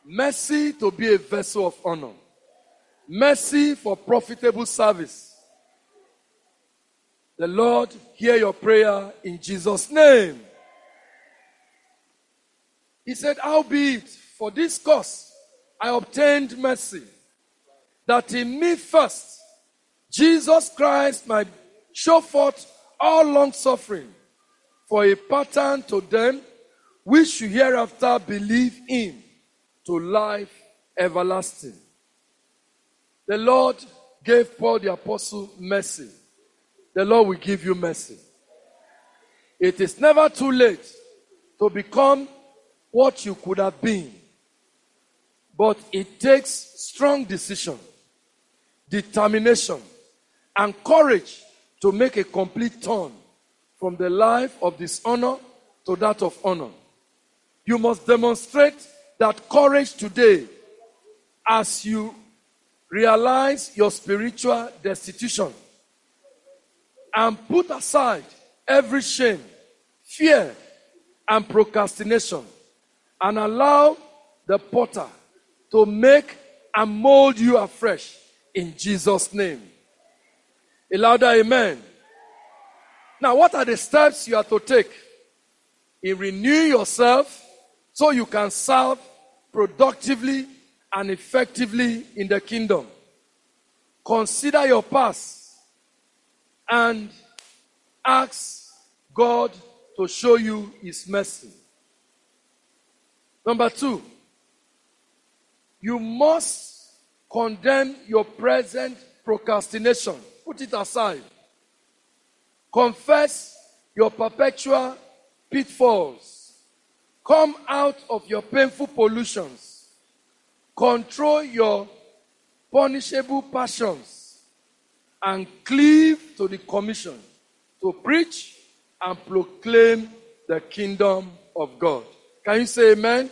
Mercy to be a vessel of honor. Mercy for profitable service. The Lord hear your prayer in Jesus' name. He said, howbeit, for this cause I obtained mercy, that in me first Jesus Christ might show forth all long suffering for a pattern to them which should hereafter believe him to life everlasting. The Lord gave Paul the apostle mercy. The Lord will give you mercy. It is never too late to become what you could have been. But it takes strong decision, determination, and courage to make a complete turn from the life of dishonor to that of honor. You must demonstrate that courage today as you realize your spiritual destitution and put aside every shame, fear, and procrastination, and allow the potter to make and mold you afresh in Jesus' name. A louder amen. Now, what are the steps you are to take in renewing yourself so you can serve productively and effectively in the kingdom? Consider your past and ask God to show you his mercy. Number 2, you must condemn your present procrastination. Put it aside. Confess your perpetual pitfalls. Come out of your painful pollutions. Control your punishable passions. And cleave to the commission to preach and proclaim the kingdom of God. Can you say amen?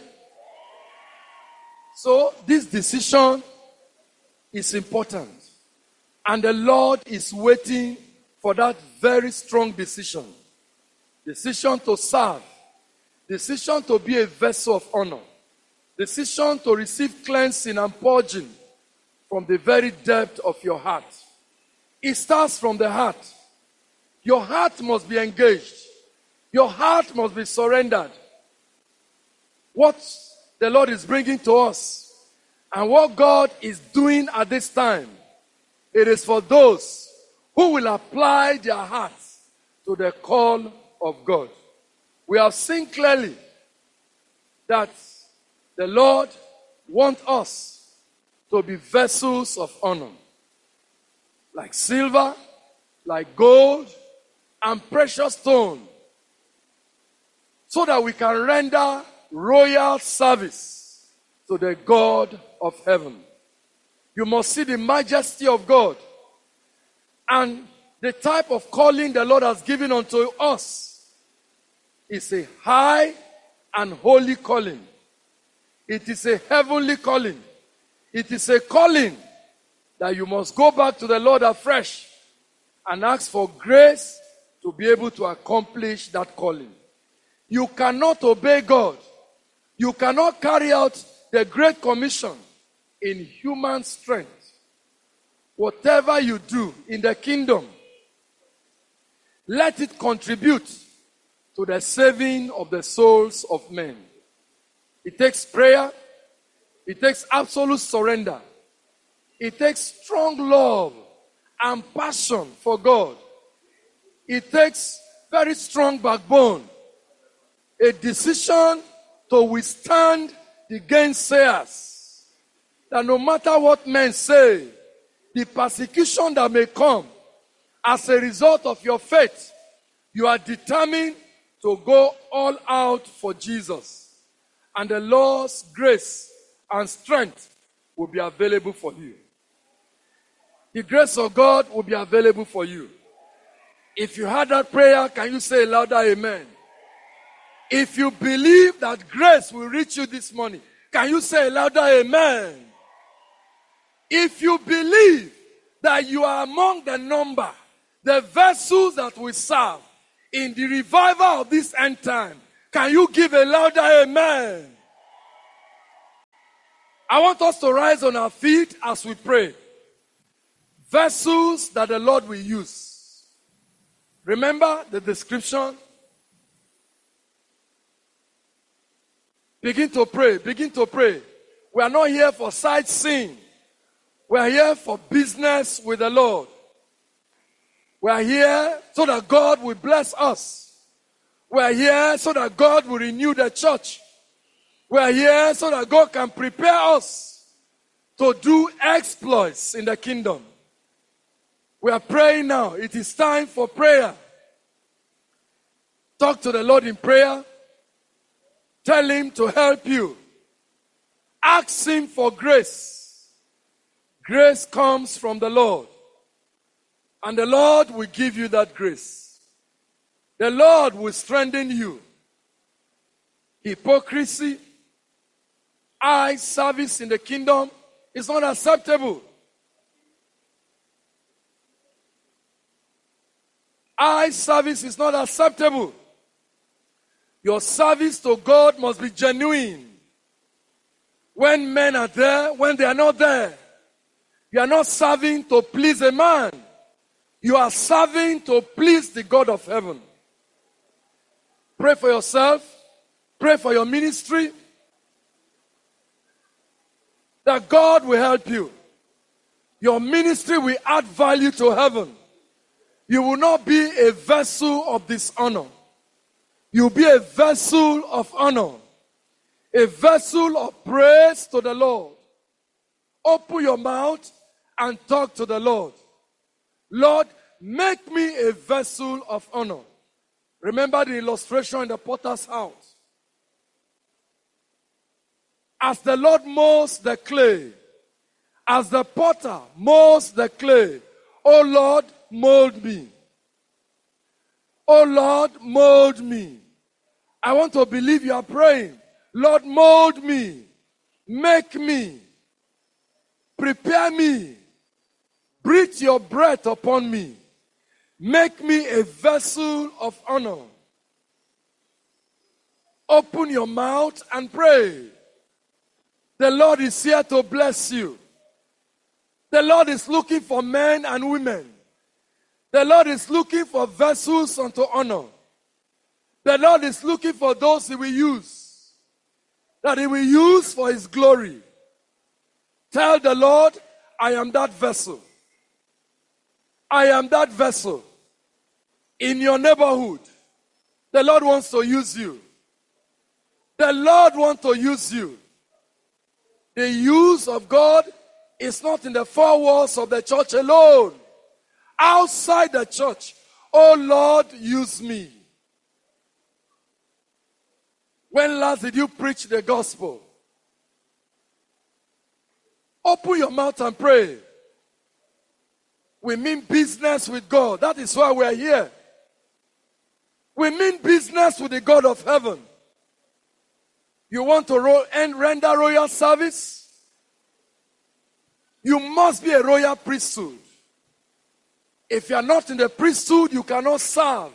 So this decision is important. And the Lord is waiting for that very strong decision. Decision to serve. Decision to be a vessel of honor. Decision to receive cleansing and purging from the very depth of your heart. It starts from the heart. Your heart must be engaged. Your heart must be surrendered. What the Lord is bringing to us and what God is doing at this time, it is for those who will apply their hearts to the call of God. We have seen clearly that the Lord wants us to be vessels of honor, like silver, like gold, and precious stone, so that we can render royal service to the God of heaven. You must see the majesty of God and the type of calling the Lord has given unto us is a high and holy calling. It is a heavenly calling. It is a calling that you must go back to the Lord afresh and ask for grace to be able to accomplish that calling. You cannot obey God. You cannot carry out the Great Commission in human strength. Whatever you do in the kingdom, let it contribute to the saving of the souls of men. It takes prayer. It takes absolute surrender. It takes strong love and passion for God. It takes very strong backbone. A decision to withstand the gainsayers. That no matter what men say, the persecution that may come as a result of your faith, you are determined to go all out for Jesus. And the Lord's grace and strength will be available for you. The grace of God will be available for you. If you had that prayer, can you say louder amen? If you believe that grace will reach you this morning, can you say louder amen? If you believe that you are among the number, the vessels that will serve in the revival of this end time, can you give a louder amen? I want us to rise on our feet as we pray. Vessels that the Lord will use. Remember the description? Begin to pray. Begin to pray. We are not here for sightseeing. We are here for business with the Lord. We are here so that God will bless us. We are here so that God will renew the church. We are here so that God can prepare us to do exploits in the kingdom. We are praying now. It is time for prayer. Talk to the Lord in prayer. Tell Him to help you. Ask Him for grace. Grace comes from the Lord. And the Lord will give you that grace. The Lord will strengthen you. Hypocrisy, eye service in the kingdom is not acceptable. Eye service is not acceptable. Your service to God must be genuine. When men are there, when they are not there, you are not serving to please a man. You are serving to please the God of heaven. Pray for yourself. Pray for your ministry. That God will help you. Your ministry will add value to heaven. You will not be a vessel of dishonor. You will be a vessel of honor. A vessel of praise to the Lord. Open your mouth and talk to the Lord. Lord, make me a vessel of honor. Remember the illustration in the potter's house. As the Lord molds the clay, as the potter molds the clay, oh Lord, mold me. Oh Lord, mold me. I want to believe you are praying. Lord, mold me. Make me. Prepare me. Breathe your breath upon me. Make me a vessel of honor. Open your mouth and pray. The Lord is here to bless you. The Lord is looking for men and women. The Lord is looking for vessels unto honor. The Lord is looking for those He will use. That He will use for His glory. Tell the Lord, I am that vessel. I am that vessel. In your neighborhood, the Lord wants to use you. The Lord wants to use you. The use of God is not in the four walls of the church alone. Outside the church, oh Lord, use me. When last did you preach the gospel? Open your mouth and pray. We mean business with God. That is why we are here. We mean business with the God of heaven. You want to render royal service? You must be a royal priesthood. If you are not in the priesthood, you cannot serve.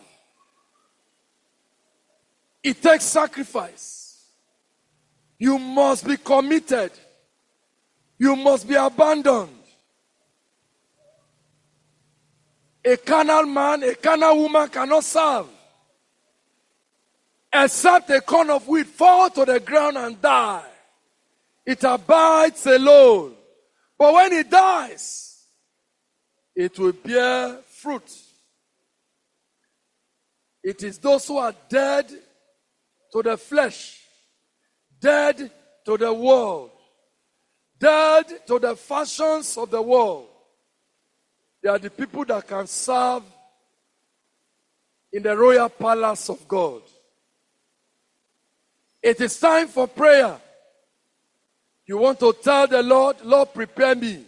It takes sacrifice. You must be committed. You must be abandoned. A carnal man, a carnal woman cannot serve. Except a corn of wheat fall to the ground and die. It abides alone. But when it dies, it will bear fruit. It is those who are dead to the flesh, dead to the world, dead to the fashions of the world. They are the people that can serve in the royal palace of God. It is time for prayer. You want to tell the Lord, Lord, prepare me.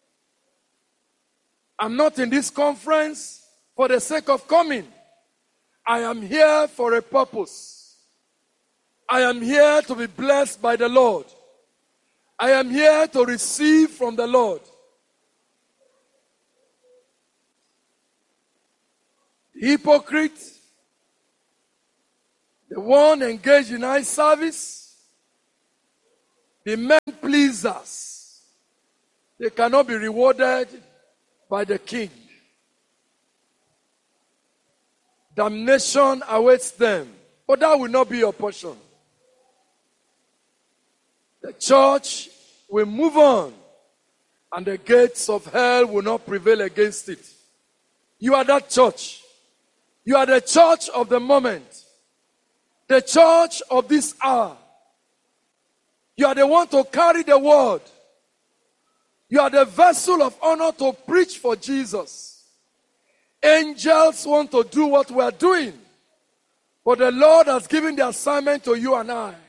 I'm not in this conference for the sake of coming. I am here for a purpose. I am here to be blessed by the Lord. I am here to receive from the Lord. The hypocrite, the one engaged in eye service, The men pleasers, they cannot be rewarded by the king. Damnation awaits them, but that will not be your portion. The church will move on, and the gates of hell will not prevail against it. You are that church. You are the church of the moment. The church of this hour. You are the one to carry the word. You are the vessel of honor to preach for Jesus. Angels want to do what we are doing, but the Lord has given the assignment to you and I.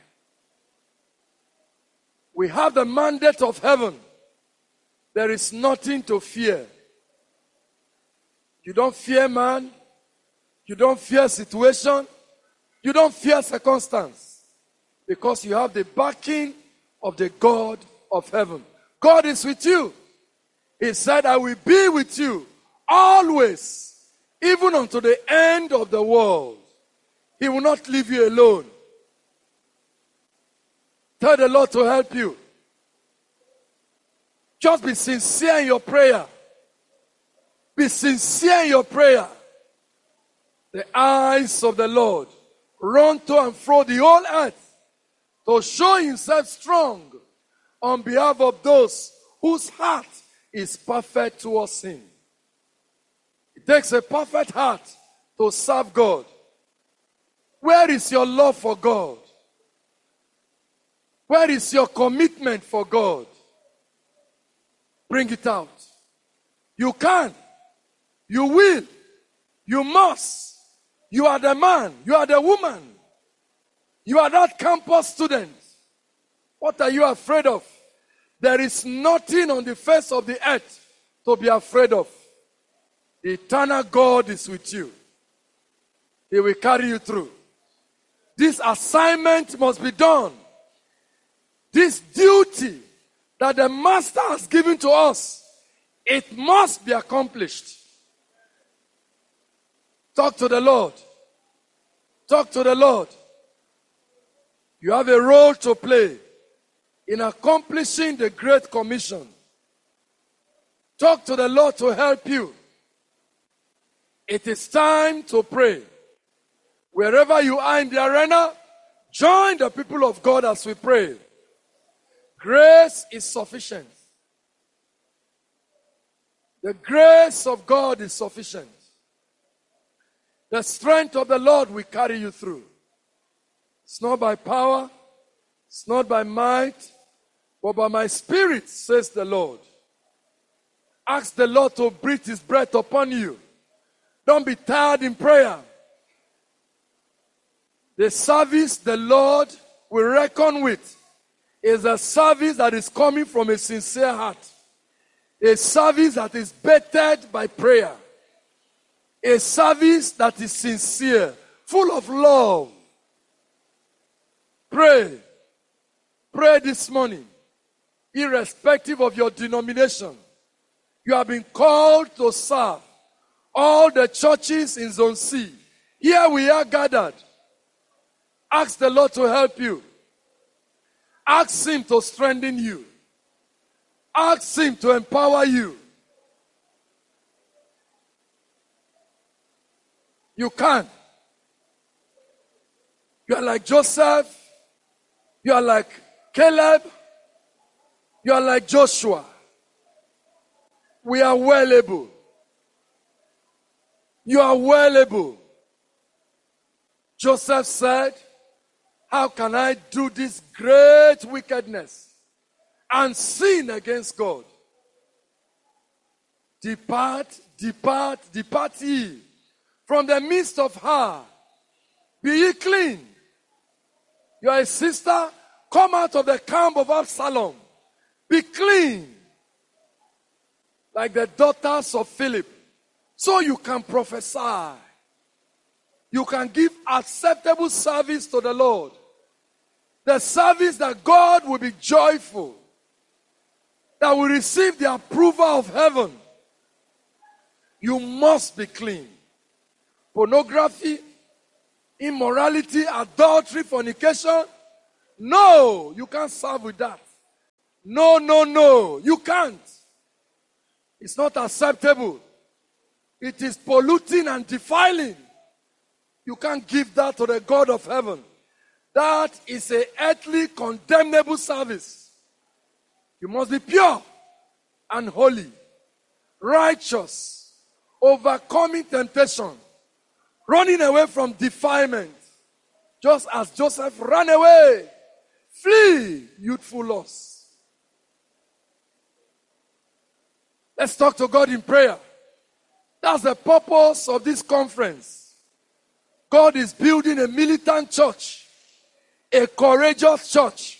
We have the mandate of heaven. There is nothing to fear. You don't fear man. You don't fear situation. You don't fear circumstance, because you have the backing of the God of heaven. God is with you. He said, I will be with you always, even unto the end of the world. He will not leave you alone. Tell the Lord to help you. Just be sincere in your prayer. Be sincere in your prayer. The eyes of the Lord run to and fro the whole earth to show himself strong on behalf of those whose heart is perfect towards him. It takes a perfect heart to serve God. Where is your love for God? Where is your commitment for God? Bring it out. You can. You will. You must. You are the man. You are the woman. You are that campus student. What are you afraid of? There is nothing on the face of the earth to be afraid of. The eternal God is with you. He will carry you through. This assignment must be done. This duty that the Master has given to us, it must be accomplished. Talk to the Lord. Talk to the Lord. You have a role to play in accomplishing the Great Commission. Talk to the Lord to help you. It is time to pray. Wherever you are in the arena, join the people of God as we pray. Grace is sufficient. The grace of God is sufficient. The strength of the Lord will carry you through. It's not by power, it's not by might, but by my spirit, says the Lord. Ask the Lord to breathe his breath upon you. Don't be tired in prayer. The service the Lord will reckon with is a service that is coming from a sincere heart. A service that is bettered by prayer. A service that is sincere, full of love. Pray. Pray this morning, irrespective of your denomination. You have been called to serve all the churches in Zone C. Here we are gathered. Ask the Lord to help you. Ask him to strengthen you. Ask him to empower you. You can. You are like Joseph. You are like Caleb. You are like Joshua. We are well able. You are well able. Joseph said, how can I do this great wickedness and sin against God? Depart, depart, depart ye from the midst of her. Be ye clean. You are a sister. Come out of the camp of Absalom. Be clean. Like the daughters of Philip. So you can prophesy. You can give acceptable service to the Lord. The service that God will be joyful. That will receive the approval of heaven. You must be clean. Pornography, immorality, adultery, fornication, No, you can't serve with that. No, no, no, you can't. It's not acceptable. It is polluting and defiling. You can't give that to the God of heaven. That is an earthly condemnable service. You must be pure and holy, righteous, overcoming temptation, running away from defilement, just as Joseph ran away. Flee youthful lusts. Let's talk to God in prayer. That's the purpose of this conference. God is building a militant church, a courageous church,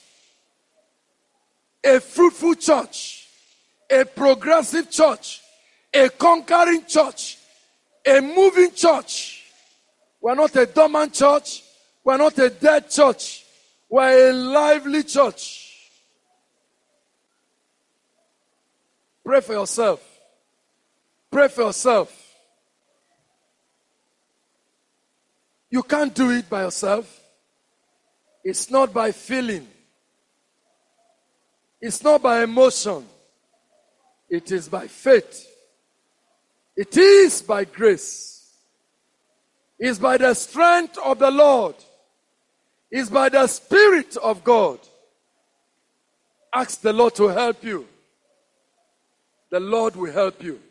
a fruitful church, a progressive church, a conquering church, a moving church. We're not a dormant church. We're not a dead church. We're a lively church. Pray for yourself. Pray for yourself. You can't do it by yourself. It's not by feeling. It's not by emotion. It is by faith. It is by grace. It's by the strength of the Lord. It's by the Spirit of God. Ask the Lord to help you. The Lord will help you.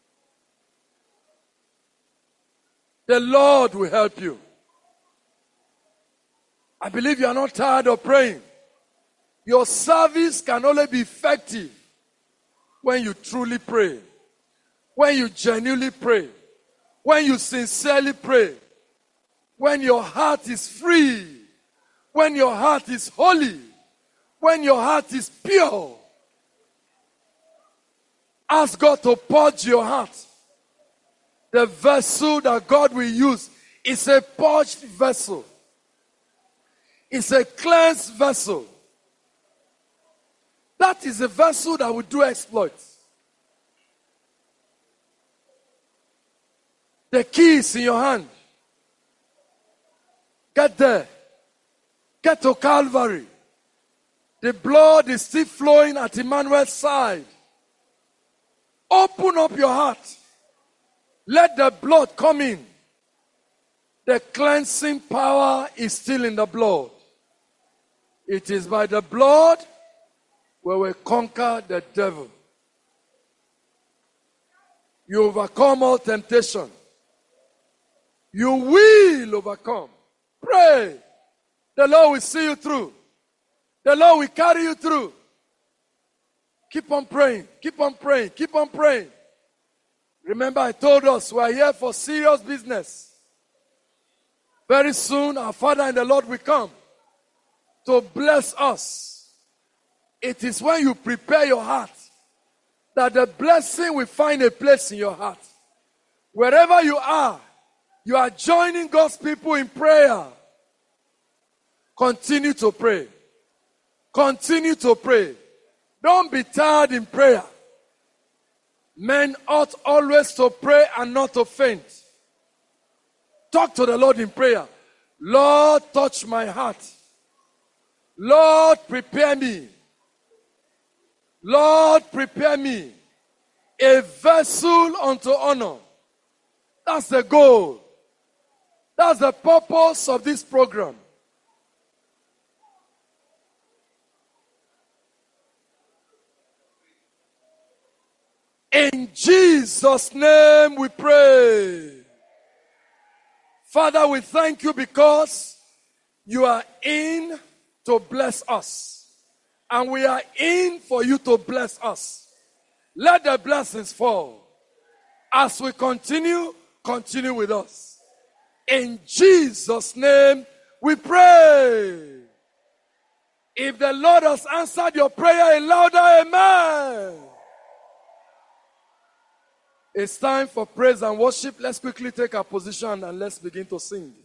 The Lord will help you. I believe you are not tired of praying. Your service can only be effective when you truly pray, when you genuinely pray, when you sincerely pray, when your heart is free, when your heart is holy, when your heart is pure. Ask God to purge your heart. The vessel that God will use is a purged vessel. It's a cleansed vessel. That is a vessel that will do exploits. The key is in your hand. Get there. Get to Calvary. The blood is still flowing at Emmanuel's side. Open up your heart. Let the blood come in. The cleansing power is still in the blood. It is by the blood where we conquer the devil. You overcome all temptation. You will overcome. Pray. The Lord will see you through. The Lord will carry you through. Keep on praying. Keep on praying. Keep on praying. Remember, I told us we are here for serious business. Very soon, our Father in the Lord will come to bless us. It is when you prepare your heart that the blessing will find a place in your heart. Wherever you are joining God's people in prayer. Continue to pray. Continue to pray. Don't be tired in prayer. Men ought always to pray and not to faint. Talk to the Lord in prayer. Lord, touch my heart. Lord, prepare me. Lord, prepare me a vessel unto honor. That's the goal. That's the purpose of this program. In Jesus' name we pray. Father, we thank you because you are in to bless us. And we are in for you to bless us. Let the blessings fall. As we continue with us. In Jesus' name we pray. If the Lord has answered your prayer, a louder amen. It's time for praise and worship. Let's quickly take our position and let's begin to sing.